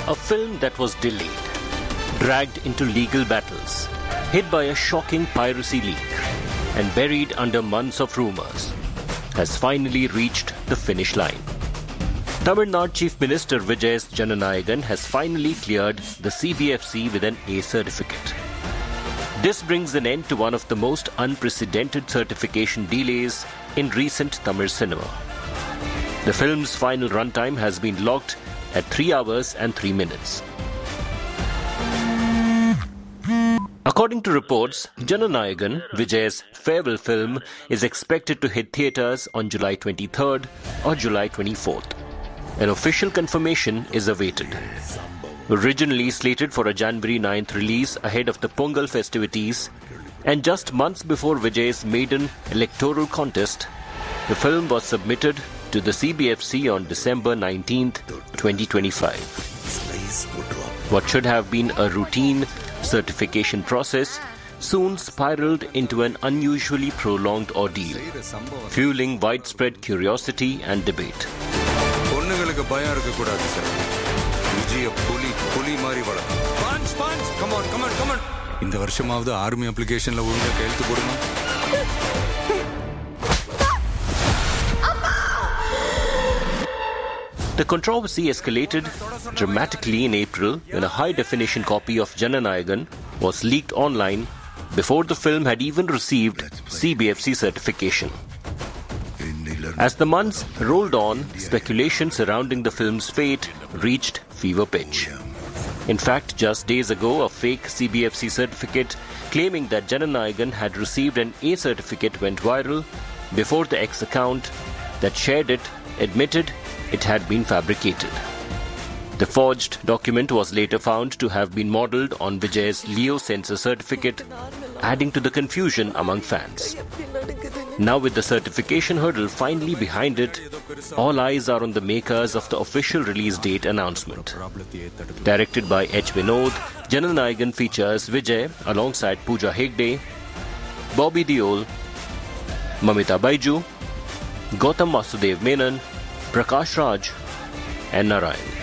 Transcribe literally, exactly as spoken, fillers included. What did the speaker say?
A film that was delayed, dragged into legal battles, hit by a shocking piracy leak, and buried under months of rumors, has finally reached the finish line. Tamil Nadu Chief Minister Vijay Jananayagan has finally cleared the C B F C with an A certificate. This brings an end to one of the most unprecedented certification delays in recent Tamil cinema. The film's final runtime has been locked at three hours and three minutes. According to reports, Jananayagan, Vijay's farewell film, is expected to hit theatres on July twenty-third or July twenty-fourth. An official confirmation is awaited. Originally slated for a January ninth release ahead of the Pongal festivities, and just months before Vijay's maiden electoral contest, the film was submitted to the C B F C on December nineteenth, twenty twenty-five. What should have been a routine certification process soon spiraled into an unusually prolonged ordeal, fueling widespread curiosity and debate. இந்த வருஷமாவது army அப்ளிகேஷன்ல ஒழுங்கா கையெழுத்து போடுமா? The controversy escalated dramatically in April when a high-definition copy of Jananayagan was leaked online before the film had even received C B F C certification. As the months rolled on, speculation surrounding the film's fate reached fever pitch. In fact, just days ago, a fake C B F C certificate claiming that Jananayagan had received an A certificate went viral before the X account that shared it admitted it had been fabricated. The forged document was later found to have been modelled on Vijay's Leo Censor certificate, adding to the confusion among fans. Now with the certification hurdle finally behind it, all eyes are on the makers of the official release date announcement. Directed by H. Vinod, Jananayagan features Vijay alongside Pooja Hegde, Bobby Deol, Mamita Baiju, Gautam Vasudev Menon, Prakash Raj and Narayan.